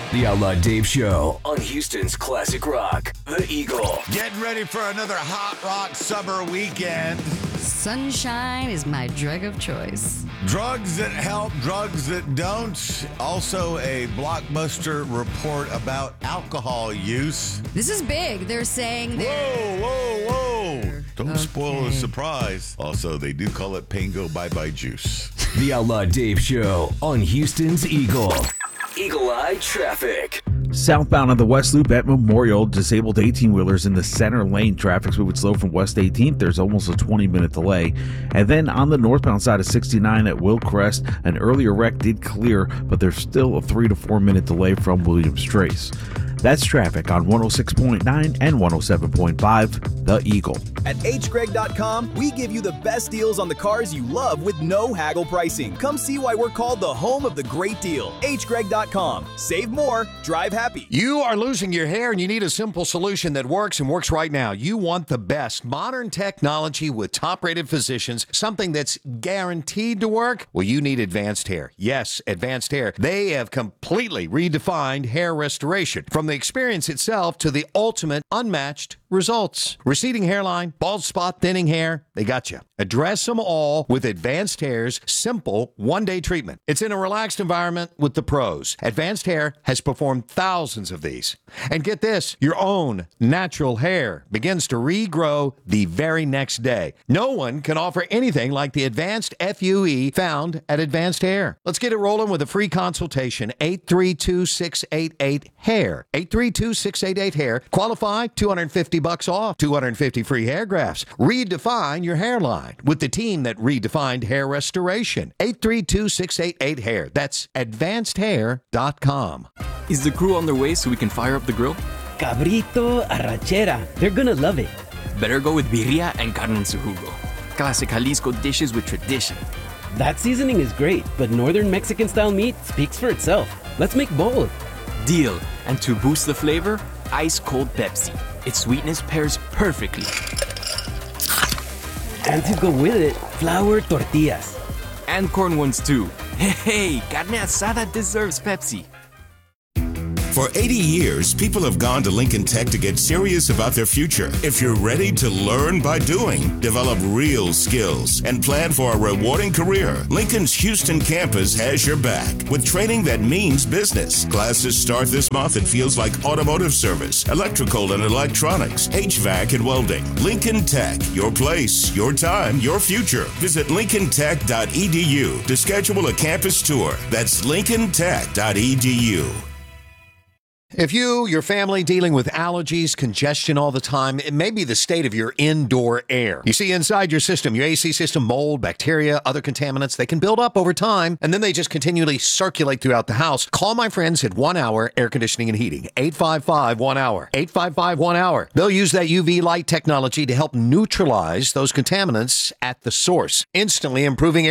The Outlaw Dave Show on Houston's Classic Rock, The Eagle. Getting ready for another hot rock summer weekend. Sunshine is my drug of choice. Drugs that help, drugs that don't. Also, a blockbuster report about alcohol use. This is big. They're saying Whoa. Don't spoil the surprise. Also, they do call it Pango Bye Bye Juice. The Outlaw Dave Show on Houston's Eagle. Eagle Eye Traffic. Southbound on the West Loop at Memorial, disabled 18-wheelers in the center lane. Traffic's moving slow from West 18th. There's almost a 20-minute delay. And then on the northbound side of 69 at Willcrest, an earlier wreck did clear, but there's still a 3 to 4 minute delay from Williams Trace. That's traffic on 106.9 and 107.5, The Eagle. At hgreg.com, we give you the best deals on the cars you love with no haggle pricing. Come see why we're called the home of the great deal. hgreg.com. Save more, drive happy. You are losing your hair and you need a simple solution that works and works right now. You want the best modern technology with top-rated physicians, something that's guaranteed to work? Well, you need Advanced Hair. Yes, Advanced Hair. They have completely redefined hair restoration. From the experience itself to the ultimate unmatched results. Receding hairline, bald spot, thinning hair, they got you. Address them all with Advanced Hair's simple one-day treatment. It's in a relaxed environment with the pros. Advanced Hair has performed thousands of these. And get this, your own natural hair begins to regrow the very next day. No one can offer anything like the Advanced FUE found at Advanced Hair. Let's get it rolling with a free consultation. 832-688-HAIR. 832-688-HAIR. Qualify, $250 off. 250 free hair grafts. Redefine your hairline with the team that redefined hair restoration. 832-688-HAIR. That's advancedhair.com. Is the crew on their way so we can fire up the grill? Cabrito, arrachera. They're gonna love it. Better go with birria and carne en su jugo. Classic Jalisco dishes with tradition. That seasoning is great, but northern Mexican-style meat speaks for itself. Let's make both. Deal. And to boost the flavor, ice-cold Pepsi. Its sweetness pairs perfectly. And to go with it, flour tortillas. And corn ones too. Hey, carne asada deserves Pepsi. For 80 years, people have gone to Lincoln Tech to get serious about their future. If you're ready to learn by doing, develop real skills, and plan for a rewarding career, Lincoln's Houston campus has your back. With training that means business. Classes start this month in fields like automotive service, electrical and electronics, HVAC and welding. Lincoln Tech, your place, your time, your future. Visit lincolntech.edu to schedule a campus tour. That's lincolntech.edu. If you, your family dealing with allergies, congestion all the time, it may be the state of your indoor air. You see, inside your system, your AC system, mold, bacteria, other contaminants, they can build up over time, and then they just continually circulate throughout the house. Call my friends at 1 Hour Air Conditioning and Heating. 855-1-HOUR. 855-1-HOUR. They'll use that UV light technology to help neutralize those contaminants at the source, instantly improving air